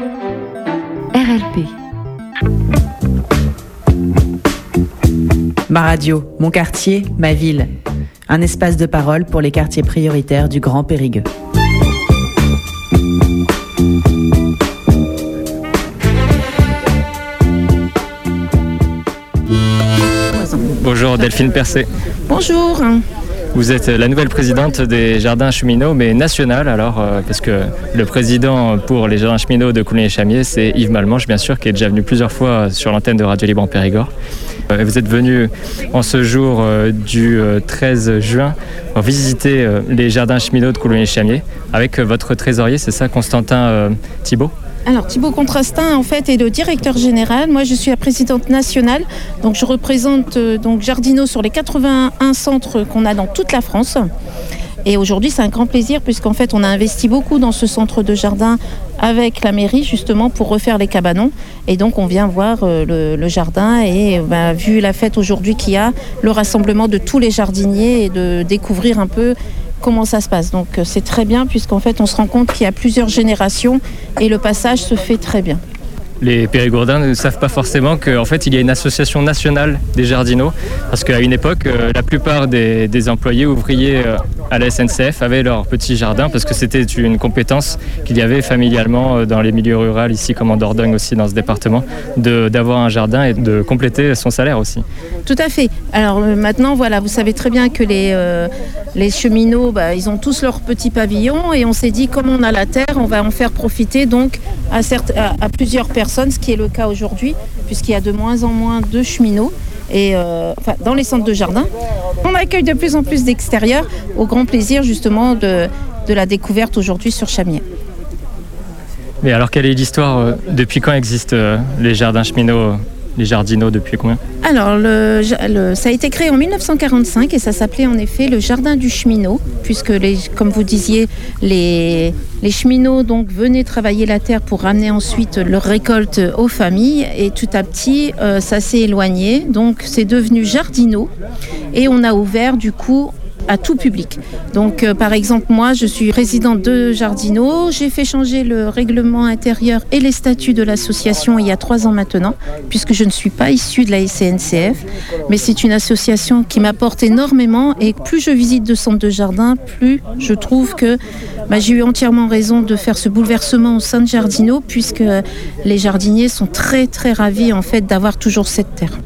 RLP. Ma radio, mon quartier, ma ville. Un espace de parole pour les quartiers prioritaires du Grand Périgueux. Bonjour Delphine Percé. Bonjour. Vous êtes la nouvelle présidente des Jardins Cheminots, mais nationale alors, parce que le président pour les Jardins Cheminots de Coulommiers-Chamiers, c'est Yves Malmanche, bien sûr, qui est déjà venu plusieurs fois sur l'antenne de Radio Libre en Périgord. Vous êtes venu en ce jour du 13 juin visiter les Jardins Cheminots de Coulommiers-Chamiers avec votre trésorier, c'est ça, Constantin Thibault? Alors Thibault Contrastin en fait est le directeur général. Moi je suis la présidente nationale, donc je représente donc Jardinot sur les 81 centres qu'on a dans toute la France. Et aujourd'hui c'est un grand plaisir puisqu'en fait on a investi beaucoup dans ce centre de jardin avec la mairie justement pour refaire les cabanons. Et donc on vient voir le jardin et vu la fête aujourd'hui qu'il y a, le rassemblement de tous les jardiniers et de découvrir un peu comment ça se passe. Donc c'est très bien puisqu'en fait on se rend compte qu'il y a plusieurs générations et le passage se fait très bien. Les Périgourdins ne savent pas forcément qu'en fait il y a une association nationale des jardinots parce qu'à une époque la plupart des employés ouvriers à la SNCF avaient leur petit jardin parce que c'était une compétence qu'il y avait familialement dans les milieux ruraux ici comme en Dordogne aussi dans ce département d'avoir un jardin et de compléter son salaire aussi. Tout à fait. Alors maintenant voilà, vous savez très bien que les cheminots ils ont tous leur petit pavillon et on s'est dit comme on a la terre on va en faire profiter donc à plusieurs personnes, ce qui est le cas aujourd'hui puisqu'il y a de moins en moins de cheminots et dans les centres de jardin. On accueille de plus en plus d'extérieurs au grand plaisir justement de la découverte aujourd'hui sur Chamiers. Mais alors quelle est l'histoire depuis quand existent les jardins cheminots? Les jardinots, depuis combien? Alors, ça a été créé en 1945 et ça s'appelait en effet le jardin du cheminot, puisque, comme vous disiez, les cheminots donc, venaient travailler la terre pour ramener ensuite leur récolte aux familles. Et tout à petit, ça s'est éloigné. Donc, c'est devenu jardinot et on a ouvert du coup à tout public. Donc par exemple moi je suis présidente de Jardinot, j'ai fait changer le règlement intérieur et les statuts de l'association il y a 3 ans maintenant, puisque je ne suis pas issue de la SNCF, mais c'est une association qui m'apporte énormément et plus je visite de centres de jardin, plus je trouve que j'ai eu entièrement raison de faire ce bouleversement au sein de Jardinot, puisque les jardiniers sont très très ravis en fait d'avoir toujours cette terre.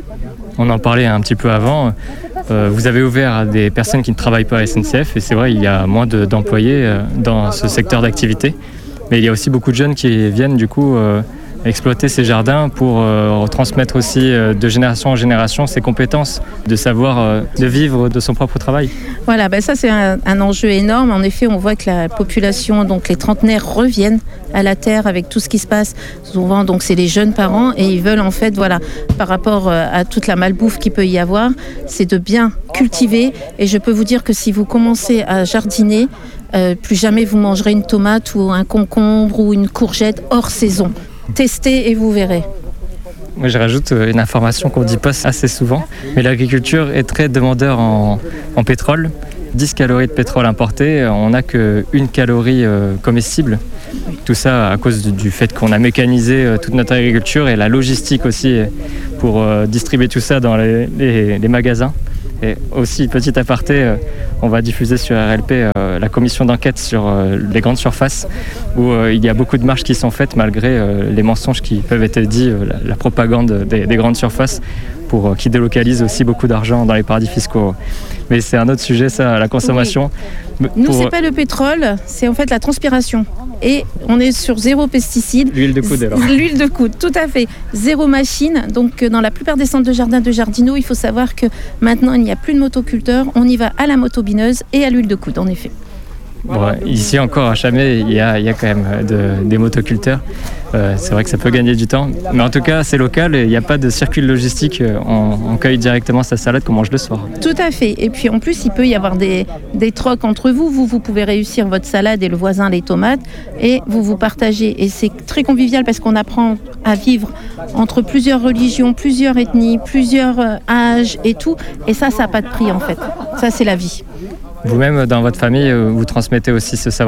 On en parlait un petit peu avant. Vous avez ouvert à des personnes qui ne travaillent pas à la SNCF et c'est vrai, il y a moins d'employés dans ce secteur d'activité. Mais il y a aussi beaucoup de jeunes qui viennent du coup exploiter ces jardins pour transmettre aussi de génération en génération ces compétences, de savoir de vivre de son propre travail. Voilà, ça c'est un enjeu énorme. En effet, on voit que la population, donc les trentenaires reviennent à la terre avec tout ce qui se passe. Souvent, donc c'est les jeunes parents et ils veulent en fait, par rapport à toute la malbouffe qu'il peut y avoir, c'est de bien cultiver. Et je peux vous dire que si vous commencez à jardiner, plus jamais vous mangerez une tomate ou un concombre ou une courgette hors saison. Testez et vous verrez. Moi, je rajoute une information qu'on ne dit pas assez souvent, mais l'agriculture est très demandeur en pétrole. 10 calories de pétrole importé, on n'a qu'une calorie comestible. Tout ça à cause du fait qu'on a mécanisé toute notre agriculture et la logistique aussi pour distribuer tout ça dans les magasins. Et aussi, petit aparté, on va diffuser sur RLP la commission d'enquête sur les grandes surfaces où il y a beaucoup de marches qui sont faites malgré les mensonges qui peuvent être dits, la propagande des grandes surfaces qui délocalisent aussi beaucoup d'argent dans les paradis fiscaux. Mais c'est un autre sujet, ça, la consommation. Oui. Nous, c'est pas le pétrole, c'est en fait la transpiration. Et on est sur 0 pesticides. L'huile de coude alors. L'huile de coude, tout à fait. 0 machine. Donc dans la plupart des centres de jardin de Jardinot, il faut savoir que maintenant il n'y a plus de motoculteurs. On y va à la motobineuse et à l'huile de coude, en effet. Bon, ici encore à Chamiers, il y a quand même des motoculteurs. C'est vrai que ça peut gagner du temps. Mais en tout cas, c'est local et il n'y a pas de circuit logistique. On cueille directement sa salade qu'on mange le soir. Tout à fait. Et puis en plus, il peut y avoir des trocs entre vous. Vous pouvez réussir votre salade et le voisin les tomates. Et vous partagez. Et c'est très convivial parce qu'on apprend à vivre entre plusieurs religions, plusieurs ethnies, plusieurs âges et tout. Et ça n'a pas de prix en fait. Ça, c'est la vie. Vous-même, dans votre famille, vous transmettez aussi ce savoir-faire ?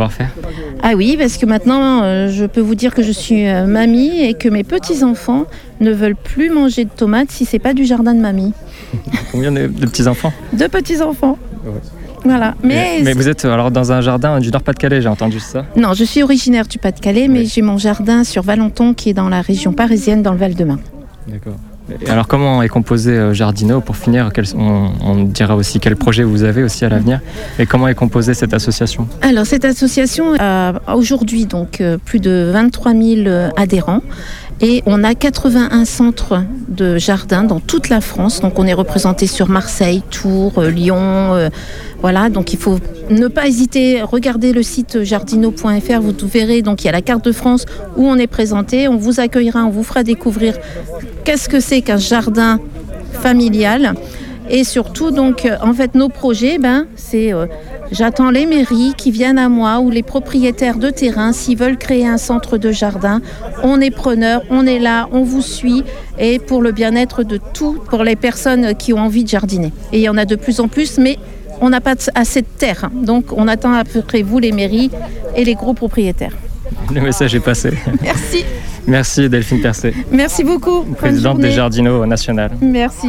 Ah oui, parce que maintenant, je peux vous dire que je suis mamie et que mes petits-enfants ne veulent plus manger de tomates si c'est pas du jardin de mamie. Combien de petits-enfants? 2 petits-enfants. Ouais. Voilà. Mais vous êtes alors dans un jardin du Nord-Pas-de-Calais, j'ai entendu ça? Non, je suis originaire du Pas-de-Calais, mais j'ai mon jardin sur Valenton qui est dans la région parisienne, dans le Val-de-Marne. D'accord. Et alors comment est composé Jardinot? Pour finir, on dira aussi quel projet vous avez aussi à l'avenir. Et comment est composée cette association? Alors cette association a aujourd'hui donc plus de 23 000 adhérents. Et on a 81 centres de jardins dans toute la France. Donc on est représenté sur Marseille, Tours, Lyon. Voilà, donc il faut ne pas hésiter. Regardez le site jardinot.fr, vous verrez. Donc il y a la carte de France où on est présenté. On vous accueillera, on vous fera découvrir qu'est-ce que c'est qu'un jardin familial. Et surtout, donc, en fait, nos projets, c'est j'attends les mairies qui viennent à moi ou les propriétaires de terrain s'ils veulent créer un centre de jardin. On est preneurs, on est là, on vous suit et pour le bien-être de tout, pour les personnes qui ont envie de jardiner. Et il y en a de plus en plus, mais on n'a pas assez de terre. Donc, on attend à peu près vous, les mairies et les gros propriétaires. Le message est passé. Merci. Merci Delphine Percé. Merci beaucoup. Présidente des Jardinots nationales. Merci.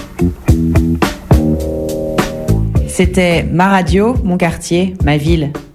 C'était ma radio, mon quartier, ma ville.